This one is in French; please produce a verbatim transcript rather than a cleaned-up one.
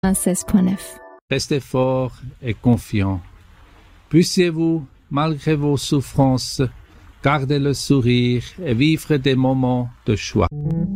seize point neuf. Restez forts et confiants. Puissiez-vous, malgré vos souffrances, garder le sourire et vivre des moments de joie.